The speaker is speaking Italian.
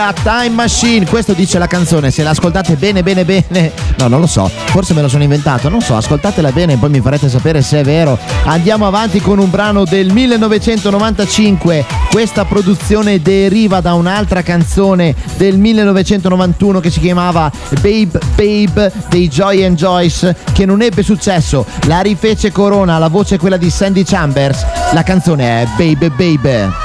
A Time Machine, questo dice la canzone, se la ascoltate bene, no, non lo so, forse me lo sono inventato, non so, ascoltatela bene e poi mi farete sapere se è vero. Andiamo avanti con un brano del 1995, questa produzione deriva da un'altra canzone del 1991 che si chiamava Babe Babe dei Joy and Joyce, che non ebbe successo, la rifece Corona, la voce è quella di Sandy Chambers, la canzone è Baby Baby.